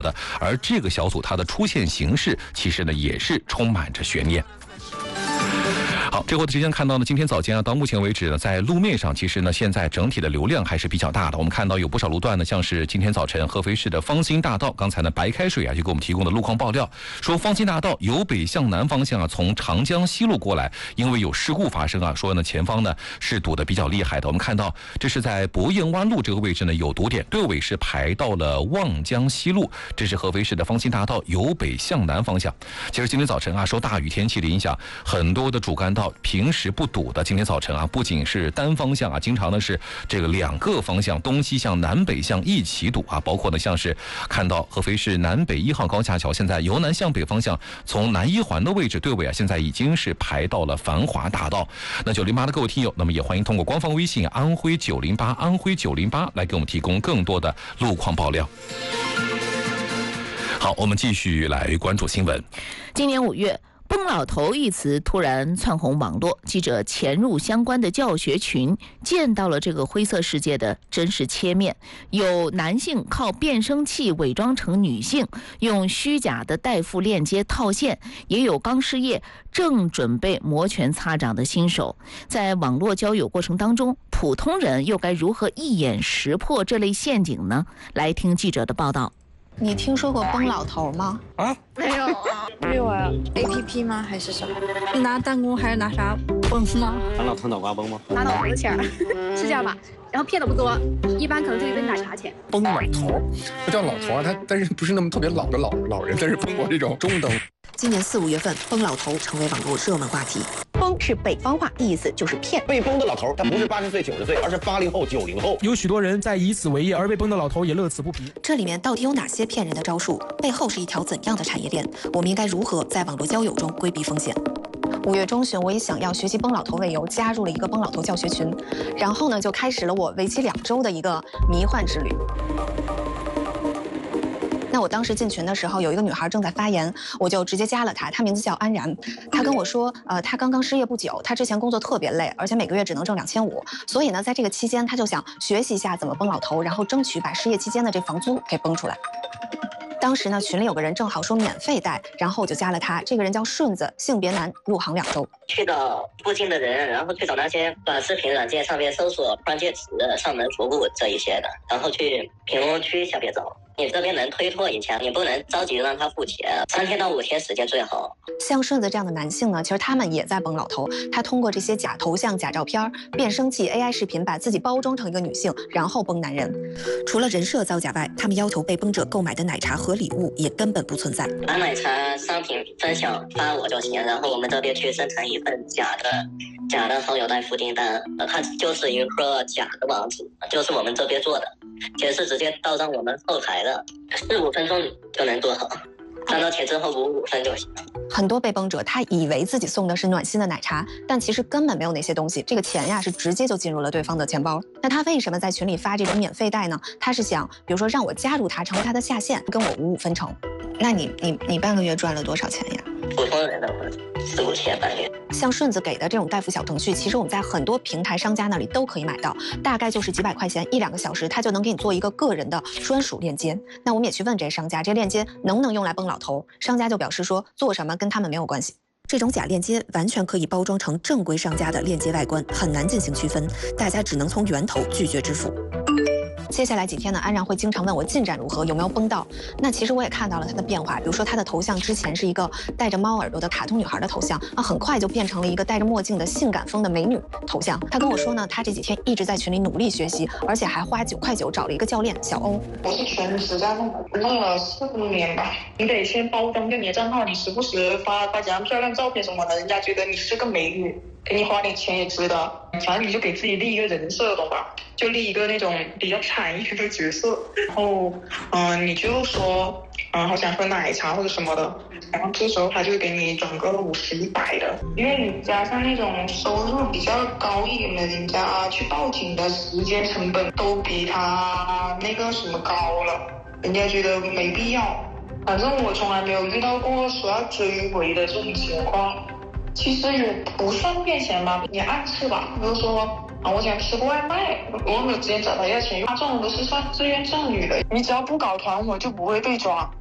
的。而这个小组它的出现形式，其实呢也是充满着悬念。好，这会儿的时间看到呢，今天早间到目前为止呢，在路面上其实呢，现在整体的流量还是比较大的。我们看到有不少路段呢，像是今天早晨合肥市的方兴大道，刚才呢白开水就给我们提供的路况爆料，说方兴大道由北向南方向从长江西路过来，因为有事故发生说呢前方呢是堵得比较厉害的。我们看到这是在博彦湾路这个位置呢有堵点，队尾是排到了望江西路，这是合肥市的方兴大道由北向南方向。其实今天早晨受大雨天气的影响，很多的主干道平时不堵的，今天早晨不仅是单方向经常呢是这个两个方向东西向南北向一起堵包括呢像是看到合肥市南北1号高架桥，现在由南向北方向从南一环的位置，队尾现在已经是排到了繁华大道。那908的各位听友，那么也欢迎通过官方微信安徽908安徽908来给我们提供更多的路况爆料。好，我们继续来关注新闻。 今年5月，崩老头一词突然窜红网络，记者潜入相关的教学群，见到了这个灰色世界的真实切面。有男性靠变声器伪装成女性，用虚假的代付链接套现，也有刚失业正准备摩拳擦掌的新手。在网络交友过程当中，普通人又该如何一眼识破这类陷阱呢？来听记者的报道。 你听说过崩老头吗？ 没有啊，没有啊。APP 吗？还是什么？你拿弹弓还是拿啥崩吗？ 拿老头脑瓜崩吗？ 拿老头的钱是这样吧？然后骗的不多，一般可能就一杯奶茶钱。 崩老头，不叫老头他但是不是那么特别老的老人，但是崩过这种中等。 今年4、5月份，崩老头成为网络热门话题。崩是北方话，意思就是骗。 被崩的老头，他不是80岁、90岁，而是80后、90后。 有许多人在以此为业，而被崩的老头也乐此不疲。 这里面到底有哪些骗人的招数？背后是一条怎样的产业链？我们应该如何在网络交友中规避风险 ？5月中旬，我以想要学习崩老头为由，加入了一个崩老头教学群，然后呢，就开始了我为期2周的一个迷幻之旅。那我当时进群的时候，有一个女孩正在发言，我就直接加了她，她名字叫安然。她跟我说，她刚刚失业不久，她之前工作特别累，而且每个月只能挣2500，所以呢，在这个期间，她就想学习一下怎么崩老头，然后争取把失业期间的这房租给崩出来。当时呢，群里有个人正好说免费贷，然后我就加了他。这个人叫顺子，性别男，入行2周。 去到附近的人，然后去找那些短视频软件上面搜索关键词、上门服务这一些的，然后去评论区下边找。你这边能推脱一下，你不能着急让他付钱，3天到5天时间最好。 像顺子这样的男性呢，其实他们也在崩老头。他通过这些假头像、假照片、变声器、AI 视频，把自己包装成一个女性，然后崩男人。 除了人设造假外，他们要求被崩者购买的奶茶和礼物也根本不存在。 把奶茶商品分享发我就行，然后我们这边去生成一份假的好友代付订单，它就是一个假的网址，就是我们这边做的，钱是直接到账我们后台的，4、5分钟就能做好，赚到钱之后5分就行。 很多被崩者他以为自己送的是暖心的奶茶，但其实根本没有那些东西，这个钱呀是直接就进入了对方的钱包。那他为什么在群里发这种免费贷呢？他是想，比如说让我加入他，成为他的下线，跟我5分成。那你半个月赚了多少钱呀？ 普通人的话4、5千半月。 像顺子给的这种代付小程序，其实我们在很多平台商家那里都可以买到，大概就是几百块钱，1、2个小时，他就能给你做一个个人的专属链接。那我们也去问这些商家，这链接能不能用来崩老头？商家就表示说，做什么跟他们没有关系。 这种假链接完全可以包装成正规商家的链接外观，很难进行区分，大家只能从源头拒绝支付。 接下来几天呢，安然会经常问我进展如何，有没有崩到。那其实我也看到了他的变化，比如说他的头像之前是一个戴着猫耳朵的卡通女孩的头像，很快就变成了一个戴着墨镜的性感风的美女头像。他跟我说呢，他这几天一直在群里努力学习，而且还花9块9找了一个教练小欧。 我是全职在弄了4、5年吧。你得先包装你的账号，你时不时发几张漂亮照片什么的，人家觉得你是个美女，给你花点钱也值得。反正你就给自己立一个人设，懂吧？就立一个那种比较惨一的角色，然后你就说好想喝奶茶或者什么的，然后这时候他就给你转个50、100的，因为你加上那种收入比较高一点的，人家去报警的时间成本都比他那个什么高了，人家觉得没必要。反正我从来没有遇到过说要追回的这种情况。其实也不算骗钱吧，也暗示吧，比如说我想吃个外卖，我没有直接找他要钱，他这种都是算自愿剩女的，你只要不搞团伙就不会被抓。